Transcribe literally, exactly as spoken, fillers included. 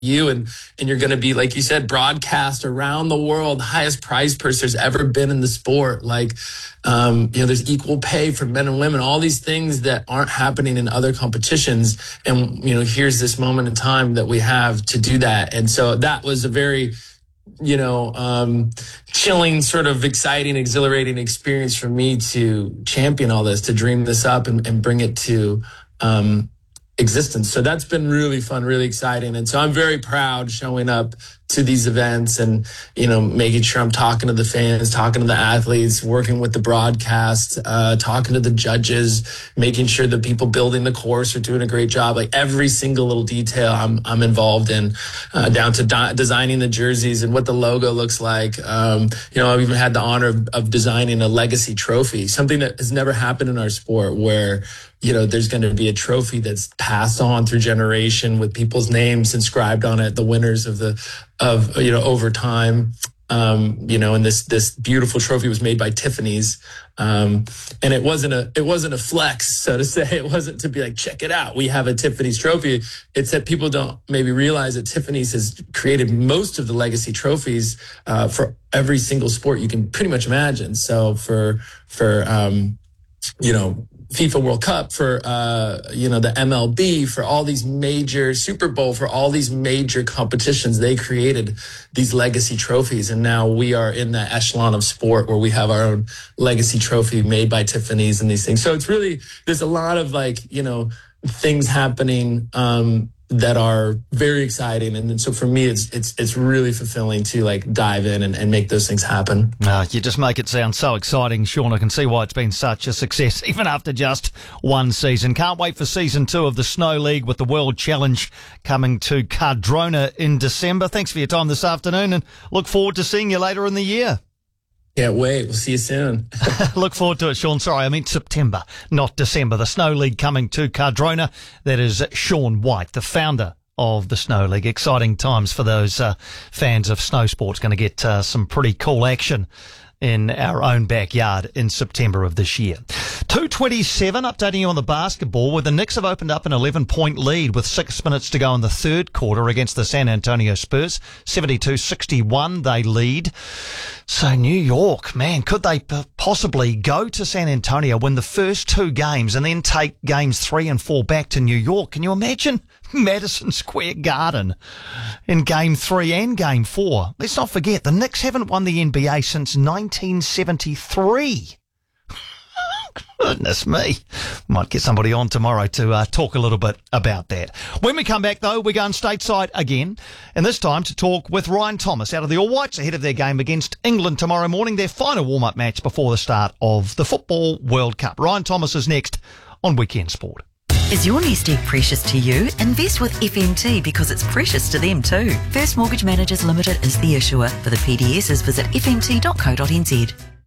you, and and you're going to be, like you said, broadcast around the world, highest prize purse there's ever been in the sport. Like, um, you know, there's equal pay for men and women, all these things that aren't happening in other competitions. And, you know, here's this moment in time that we have to do that. And so that was a very, you know, um, chilling, sort of exciting, exhilarating experience for me to champion all this, to dream this up and, and bring it to, um, existence. So that's been really fun, really exciting. And so I'm very proud showing up to these events and, you know, making sure I'm talking to the fans, talking to the athletes, working with the broadcast, uh, talking to the judges, making sure the people building the course are doing a great job. Like every single little detail I'm, I'm involved in, uh, down to di- designing the jerseys and what the logo looks like. Um, you know, I've even had the honor of, of designing a legacy trophy, something that has never happened in our sport, where, you know, there's going to be a trophy that's passed on through generation with people's names inscribed on it, the winners of the, of, you know, over time. Um, you know, and this, this beautiful trophy was made by Tiffany's. Um, and it wasn't a, it wasn't a flex, so to say. It wasn't to be like, check it out, we have a Tiffany's trophy. It's that people don't maybe realize that Tiffany's has created most of the legacy trophies, uh, for every single sport you can pretty much imagine. So for, for, um, you know, FIFA World Cup, for, uh, you know, the M L B, for all these major Super Bowl, for all these major competitions, they created these legacy trophies. And now we are in that echelon of sport where we have our own legacy trophy made by Tiffany's and these things. So it's really, there's a lot of like, you know, things happening, um, that are very exciting. And so for me, it's it's it's really fulfilling to like dive in and, and make those things happen. Uh, you just make it sound so exciting, Sean. I can see why it's been such a success, even after just one season. Can't wait for season two of the Snow League with the World Challenge coming to Cardrona in December. Thanks for your time this afternoon, and look forward to seeing you later in the year. Can't wait. We'll see you soon. Look forward to it, Sean. Sorry, I meant September, not December. The Snow League coming to Cardrona. That is Sean White, the founder of the Snow League. Exciting times for those uh, fans of snow sports. Going to get uh, some pretty cool action in our own backyard in September of this year. two twenty-seven, updating you on the basketball, where the Knicks have opened up an eleven-point lead with six minutes to go in the third quarter against the San Antonio Spurs. seventy-two sixty-one they lead. So New York, man, could they p- possibly go to San Antonio, win the first two games, and then take games three and four back to New York? Can you imagine Madison Square Garden in game three and game four? Let's not forget, the Knicks haven't won the N B A since nineteen seventy-three. Goodness me. Might get somebody on tomorrow to uh, talk a little bit about that. When we come back, though, we're going stateside again, and this time to talk with Ryan Thomas out of the All Whites ahead of their game against England tomorrow morning, their final warm-up match before the start of the Football World Cup. Ryan Thomas is next on Weekend Sport. Is your nest egg precious to you? Invest with F M T because it's precious to them too. First Mortgage Managers Limited is the issuer. For the P D Ss, visit f m t dot co dot n z.